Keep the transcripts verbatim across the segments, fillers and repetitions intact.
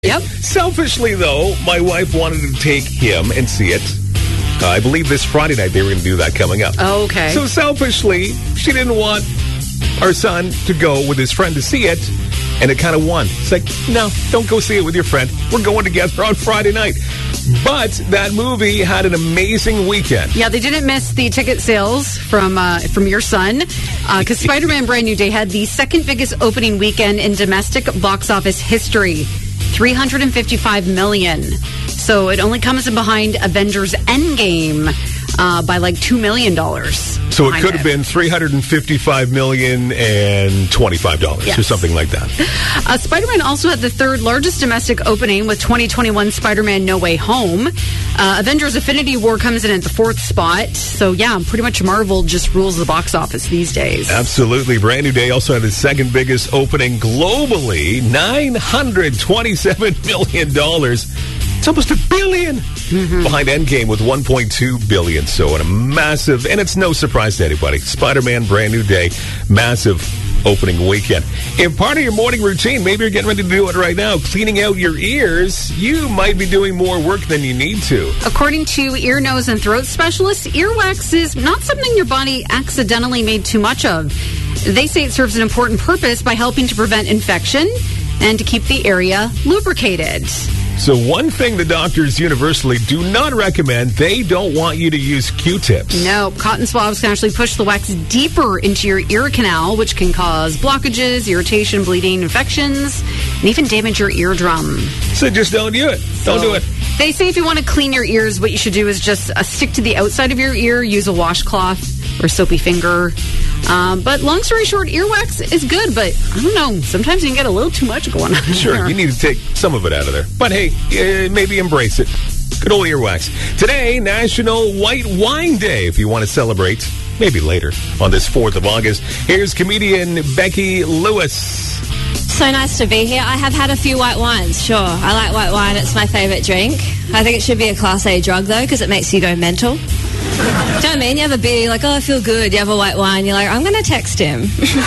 Yep. Selfishly, though, my wife wanted to take him and see it. Uh, I believe this Friday night they were going to do that coming up. Oh, okay. So selfishly, she didn't want our son to go with his friend to see it, and it kind of won. It's like, no, don't go see it with your friend. We're going together on Friday night. But that movie had an amazing weekend. Yeah, they didn't miss the ticket sales from uh, from your son, because uh, Spider-Man Brand New Day had the second biggest opening weekend in domestic box office history, three hundred fifty-five million dollars. So it only comes in behind Avengers Endgame uh, by like two million dollars. So it could have been three hundred fifty-five million dollars and twenty-five dollars yes. or something like that. Uh, Spider-Man also had the third largest domestic opening with twenty twenty-one Spider-Man No Way Home. Uh, Avengers Infinity War comes in at the fourth spot. So yeah, pretty much Marvel just rules the box office these days. Absolutely. Brand New Day also had the second biggest opening globally, nine hundred twenty-seven million dollars. It's almost a billion mm-hmm. behind Endgame with one point two billion dollars. So, in a massive, and it's no surprise to anybody, Spider-Man Brand New Day, massive opening weekend. If part of your morning routine, maybe you're getting ready to do it right now, cleaning out your ears, you might be doing more work than you need to. According to ear, nose, and throat specialists, earwax is not something your body accidentally made too much of. They say it serves an important purpose by helping to prevent infection and to keep the area lubricated. So one thing the doctors universally do not recommend, they don't want you to use Q-tips. No, cotton swabs can actually push the wax deeper into your ear canal, which can cause blockages, irritation, bleeding, infections, and even damage your eardrum. So just don't do it. So don't do it. They say if you want to clean your ears, what you should do is just uh, stick to the outside of your ear, use a washcloth or soapy finger. Um, but long story short, earwax is good, but I don't know. Sometimes you can get a little too much going on. Sure, there. You need to take some of it out of there. But hey, uh, maybe embrace it. Good old earwax. Today, National White Wine Day, if you want to celebrate. Maybe later on this fourth of August. Here's comedian Becky Lewis. So nice to be here. I have had a few white wines, sure. I like white wine. It's my favourite drink. I think it should be a Class A drug, though, because it makes you go mental. Do you know what I mean? You have a beer, you're like, oh, I feel good. You have a white wine, you're like, I'm going to text him.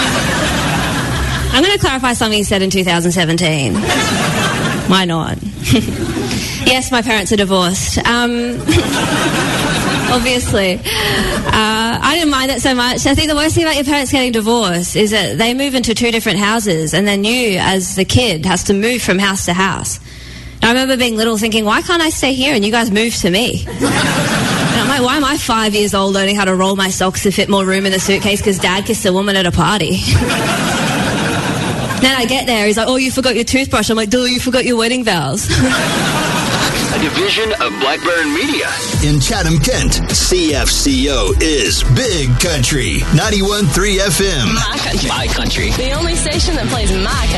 I'm going to clarify something he said in two thousand seventeen. Why not? Yes, my parents are divorced. Um, obviously. Uh, I didn't mind it so much. I think the worst thing about your parents getting divorced is that they move into two different houses, and then you, as the kid, has to move from house to house. And I remember being little thinking, why can't I stay here and you guys move to me? And I'm like, why am I five years old learning how to roll my socks to fit more room in the suitcase because Dad kissed a woman at a party? Then I get there, he's like, oh, you forgot your toothbrush. I'm like, duh, you forgot your wedding vows. A division of Blackburn Media. In Chatham-Kent, C F C O is Big Country, ninety-one point three F M. My country. My country. The only station that plays my country.